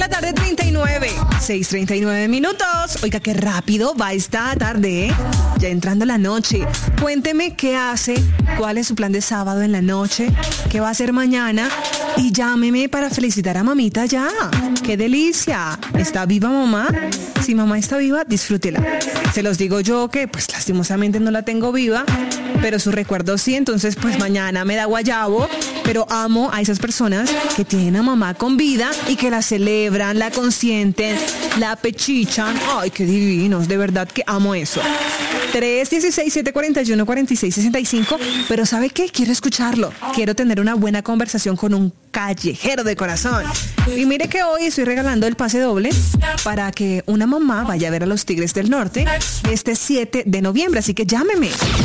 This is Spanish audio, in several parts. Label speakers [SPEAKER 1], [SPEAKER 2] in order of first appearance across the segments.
[SPEAKER 1] La tarde 6:39 minutos. Oiga, qué rápido va esta tarde, ¿eh? Ya entrando la noche. Cuénteme qué hace, cuál es su plan de sábado en la noche, qué va a hacer mañana y llámeme para felicitar a mamita ya. ¡Qué delicia! ¿Está viva mamá? Si mamá está viva, disfrútela. Se los digo yo que pues lastimosamente no la tengo viva, pero su recuerdo sí, entonces pues mañana me da guayabo, pero amo a esas personas que tienen a mamá con vida y que la celebran, la consienten, la pechichan. Ay, qué divinos, de verdad que amo eso. 316-741-4665, pero ¿sabe qué? Quiero escucharlo, quiero tener una buena conversación con un callejero de corazón. Y mire que hoy estoy regalando el pase doble para que una mamá vaya a ver a los Tigres del Norte este 7 de noviembre, así que llámeme.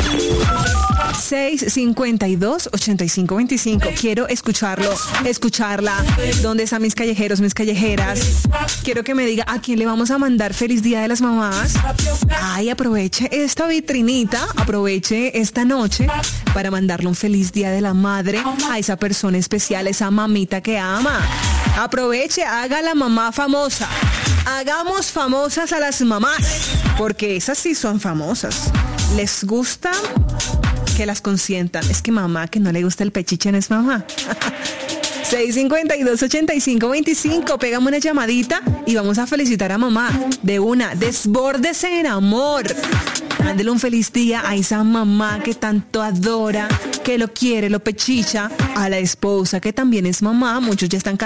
[SPEAKER 1] 652-8525. Quiero escucharlo, escucharla. ¿Dónde están mis callejeros, mis callejeras? Quiero que me diga a quién le vamos a mandar feliz día de las mamás. Ay, aproveche esta vitrinita, aproveche esta noche para mandarle un feliz día de la madre a esa persona especial, esa mamita que ama. Aproveche, haga la mamá famosa. Hagamos famosas a las mamás, porque esas sí son famosas. ¿Les gusta que las consientan? Es que mamá que no le gusta el pechiche no es mamá. 652-8525. Pégame una llamadita y vamos a felicitar a mamá. De una, desbórdese en amor. Mándele un feliz día a esa mamá que tanto adora, que lo quiere, lo pechicha. A la esposa que también es mamá. Muchos ya están